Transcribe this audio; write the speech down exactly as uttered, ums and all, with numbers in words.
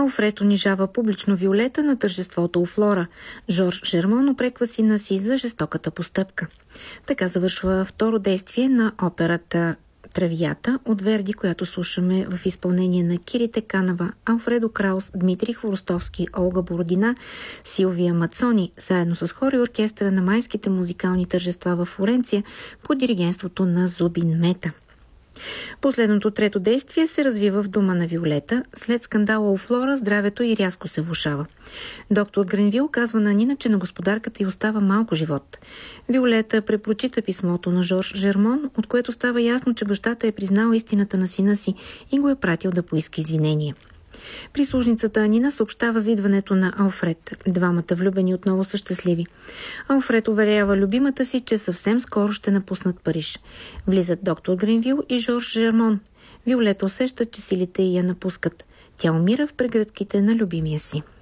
Алфред унижава публично Виолета на тържеството у Флора. Жорж Жермон упреква сина си за жестоката постъпка. Така завършва второ действие на операта Травията от Верди, която слушаме в изпълнение на Кири Теканова, Алфредо Краус, Дмитрий Хворостовски, Олга Бородина, Силвия Мацони, заедно с хор и оркестъра на майските музикални тържества в Флоренция под диригентството на Зубин Мета. Последното трето действие се развива в дома на Виолета. След скандала у Флора здравето й рязко се влошава. Доктор Гренвил казва на Нина, че на господарката й остава малко живот. Виолета препрочита писмото на Жорж Жермон, от което става ясно, че бащата е признал истината на сина си и го е пратил да поиска извинение. Прислужницата Анина съобщава за идването на Алфред. Двамата влюбени отново са щастливи. Алфред уверява любимата си, че съвсем скоро ще напуснат Париж. Влизат доктор Гренвил и Жорж Жермон. Виолета усеща, че силите я напускат. Тя умира в прегръдките на любимия си.